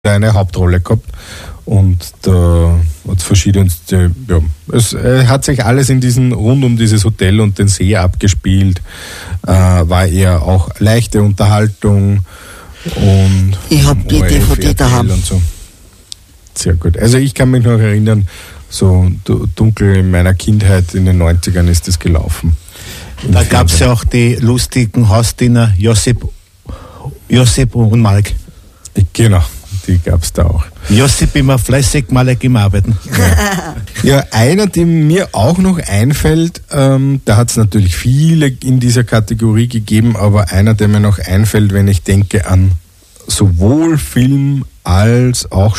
eine Hauptrolle gehabt. Und da hat es verschiedenste, es hat sich alles rund um dieses Hotel und den See abgespielt, war eher auch leichte Unterhaltung und ich habe die DVD daheim. Und so. Sehr gut. Also ich kann mich noch erinnern, so dunkel in meiner Kindheit in den 90ern ist das gelaufen. Da gab es ja auch die lustigen Hausdiener Josip und Malek. Genau, die gab es da auch. Josip immer fleißig, Malek immer arbeiten. Ja, einer, der mir auch noch einfällt, da hat es natürlich viele in dieser Kategorie gegeben, aber einer, der mir noch einfällt, wenn ich denke an sowohl Film als auch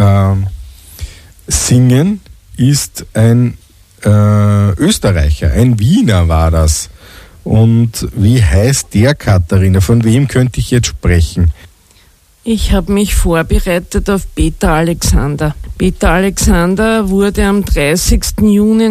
Singen, ist ein Österreicher, ein Wiener war das. Und wie heißt der, Katharina? Von wem könnte ich jetzt sprechen? Ich habe mich vorbereitet auf Peter Alexander. Peter Alexander wurde am 30. Juni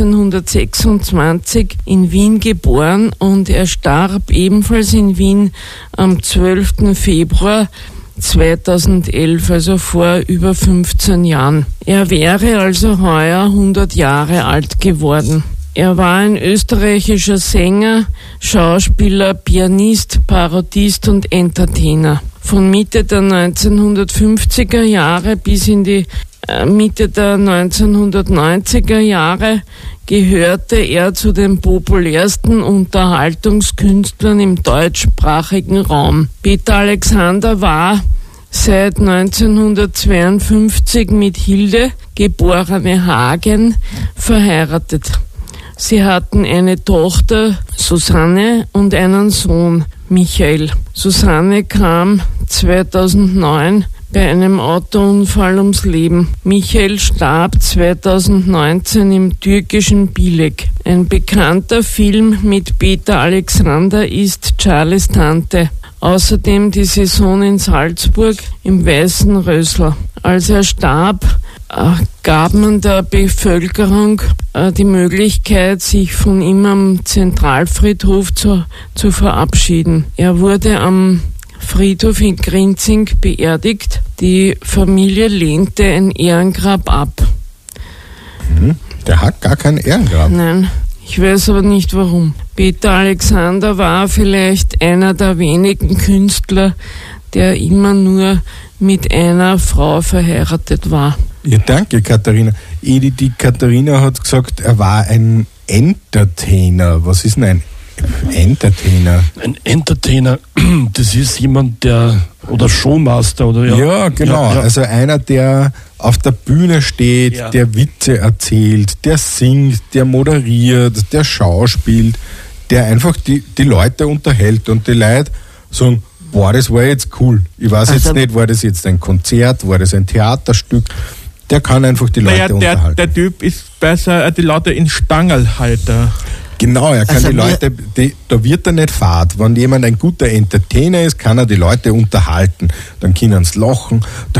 1926 in Wien geboren und er starb ebenfalls in Wien am 12. Februar 2011, also vor über 15 Jahren. Er wäre also heuer 100 Jahre alt geworden. Er war ein österreichischer Sänger, Schauspieler, Pianist, Parodist und Entertainer. Von Mitte der 1950er Jahre bis in die Mitte der 1990er Jahre gehörte er zu den populärsten Unterhaltungskünstlern im deutschsprachigen Raum. Peter Alexander war seit 1952 mit Hilde, geborene Hagen, verheiratet. Sie hatten eine Tochter, Susanne, und einen Sohn, Michael. Susanne kam 2009 bei einem Autounfall ums Leben. Michael starb 2019 im türkischen Bilek. Ein bekannter Film mit Peter Alexander ist Charlies Tante. Außerdem die Saison in Salzburg im Weißen Rösl. Als er starb, gab man der Bevölkerung die Möglichkeit, sich von ihm am Zentralfriedhof zu verabschieden. Er wurde am Friedhof in Grinzing beerdigt. Die Familie lehnte ein Ehrengrab ab. Der hat gar kein Ehrengrab. Nein, ich weiß aber nicht warum. Peter Alexander war vielleicht einer der wenigen Künstler, der immer nur mit einer Frau verheiratet war. Ja, danke, Katharina. Die Katharina hat gesagt, er war ein Entertainer. Was ist denn ein Entertainer? Ein Entertainer, das ist jemand, oder Showmaster, oder ja. Ja, genau. Ja. Also einer, der auf der Bühne steht, der Witze erzählt, der singt, der moderiert, der schauspielt, der einfach die Leute unterhält und die Leute sagen, boah, das war jetzt cool. Ich weiß jetzt nicht, war das jetzt ein Konzert, war das ein Theaterstück? Der kann einfach die Leute unterhalten. Der Typ ist besser, die Leute in Stangerl halten. Genau, er kann die Leute, da wird er nicht fad. Wenn jemand ein guter Entertainer ist, kann er die Leute unterhalten. Dann können sie lachen,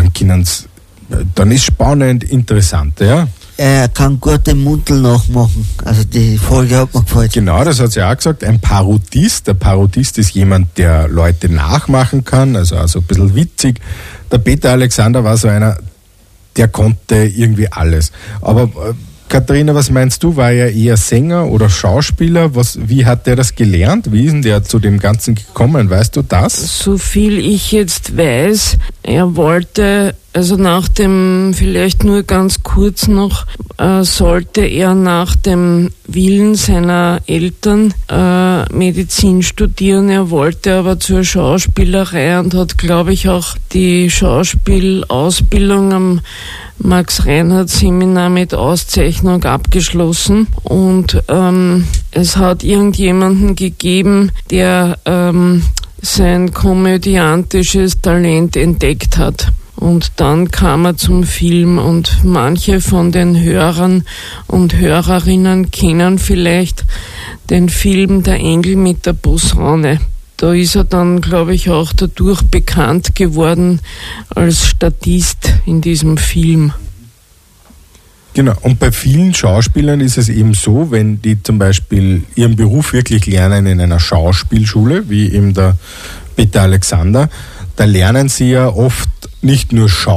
dann ist spannend, interessant, ja. Er kann gut den Mundl nachmachen. Also die Folge hat mir gefallen. Genau, das hat sie auch gesagt. Ein Parodist. Der Parodist ist jemand, der Leute nachmachen kann, also ein bisschen witzig. Der Peter Alexander war so einer, der konnte irgendwie alles. Aber Katharina, was meinst du? War er eher Sänger oder Schauspieler? Wie hat der das gelernt? Wie ist denn der zu dem Ganzen gekommen? Weißt du das? So viel ich jetzt weiß, er wollte, also vielleicht nur ganz kurz noch, sollte er nach dem Willen seiner Eltern Medizin studieren. Er wollte aber zur Schauspielerei und hat, glaube ich, auch die Schauspielausbildung am Max-Reinhardt-Seminar mit Auszeichnung abgeschlossen. Und es hat irgendjemanden gegeben, der sein komödiantisches Talent entdeckt hat. Und dann kam er zum Film und manche von den Hörern und Hörerinnen kennen vielleicht den Film Der Engel mit der Posaune. Da ist er dann, glaube ich, auch dadurch bekannt geworden als Statist in diesem Film. Genau, und bei vielen Schauspielern ist es eben so, wenn die zum Beispiel ihren Beruf wirklich lernen in einer Schauspielschule, wie eben der Peter Alexander, da lernen sie ja oft nicht nur